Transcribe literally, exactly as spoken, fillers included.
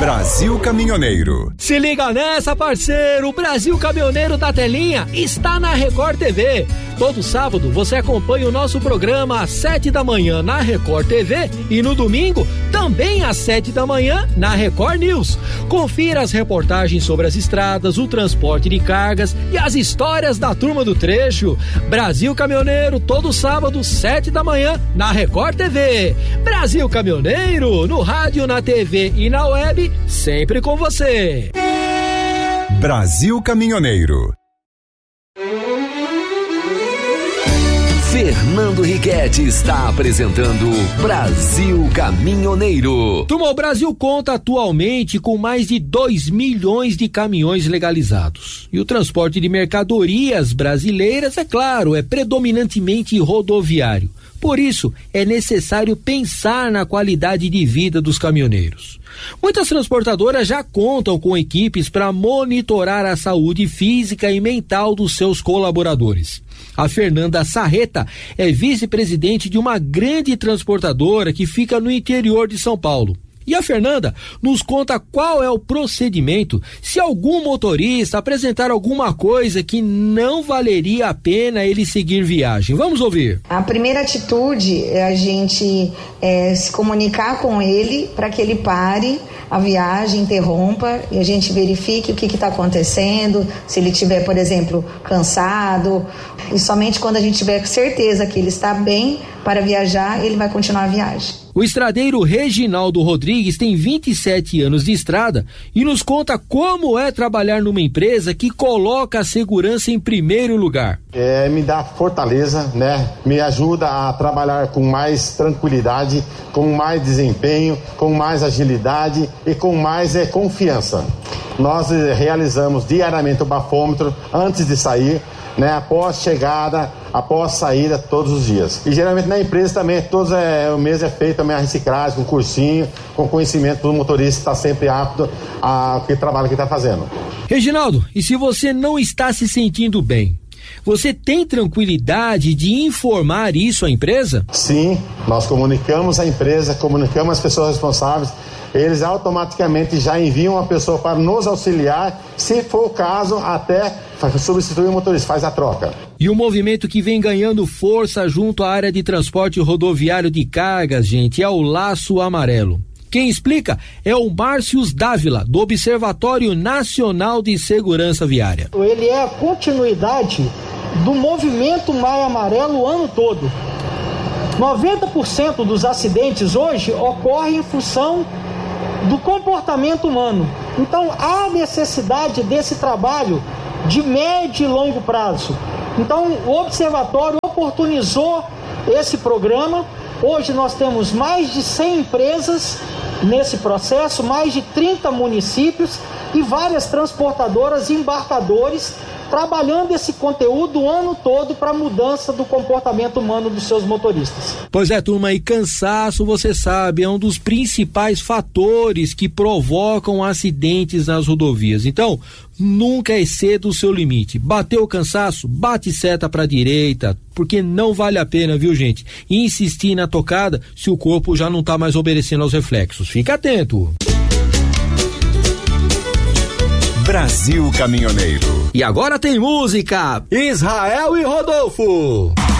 Brasil Caminhoneiro. Se liga nessa, parceiro! O Brasil Caminhoneiro da Telinha está na Record T V. Todo sábado você acompanha o nosso programa às sete da manhã na Record T V e no domingo também às sete da manhã na Record News. Confira as reportagens sobre as estradas, o transporte de cargas e as histórias da turma do trecho. Brasil Caminhoneiro, todo sábado, sete da manhã na Record T V. Brasil Caminhoneiro, no rádio, na T V e na web, sempre com você. Brasil Caminhoneiro. Fernando Riquetti está apresentando Brasil Caminhoneiro. Turma, o Brasil conta atualmente com mais de dois milhões de caminhões legalizados. E o transporte de mercadorias brasileiras, é claro, é predominantemente rodoviário. Por isso, é necessário pensar na qualidade de vida dos caminhoneiros. Muitas transportadoras já contam com equipes para monitorar a saúde física e mental dos seus colaboradores. A Fernanda Sarreta é vice-presidente de uma grande transportadora que fica no interior de São Paulo. E a Fernanda nos conta qual é o procedimento se algum motorista apresentar alguma coisa que não valeria a pena ele seguir viagem. Vamos ouvir. A primeira atitude é a gente é, se comunicar com ele para que ele pare a viagem, interrompa e a gente verifique o que está acontecendo, se ele estiver, por exemplo, cansado. E somente quando a gente tiver certeza que ele está bem para viajar, ele vai continuar a viagem. O estradeiro Reginaldo Rodrigues tem vinte e sete anos de estrada e nos conta como é trabalhar numa empresa que coloca a segurança em primeiro lugar. É, me dá fortaleza, né? Me ajuda a trabalhar com mais tranquilidade, com mais desempenho, com mais agilidade e com mais é, confiança. Nós é, realizamos diariamente o bafômetro antes de sair, né, após chegada, após saída, todos os dias. E geralmente na empresa também, todos é, o mês é feito também a reciclagem, com cursinho, com conhecimento do motorista, está sempre apto ao que trabalho que está fazendo. Reginaldo, e se você não está se sentindo bem, você tem tranquilidade de informar isso à empresa? Sim, nós comunicamos à empresa, comunicamos às pessoas responsáveis, eles automaticamente já enviam uma pessoa para nos auxiliar, se for o caso, até substituir o motorista, faz a troca. E o movimento que vem ganhando força junto à área de transporte rodoviário de cargas, gente, é o Laço Amarelo. Quem explica é o Márcios Dávila, do Observatório Nacional de Segurança Viária. Ele é a continuidade do movimento Maio Amarelo o ano todo. noventa por cento dos acidentes hoje ocorrem em função do comportamento humano. Então há necessidade desse trabalho de médio e longo prazo. Então o Observatório oportunizou esse programa. Hoje nós temos mais de cem empresas nesse processo, mais de trinta municípios e várias transportadoras e embarcadores trabalhando esse conteúdo o ano todo para a mudança do comportamento humano dos seus motoristas. Pois é, turma, e cansaço, você sabe, é um dos principais fatores que provocam acidentes nas rodovias. Então, nunca exceda o seu limite. Bateu o cansaço, bate seta para a direita, porque não vale a pena, viu, gente? Insistir na tocada se o corpo já não tá mais obedecendo aos reflexos. Fica atento. Brasil Caminhoneiro. E agora tem música, Israel e Rodolfo.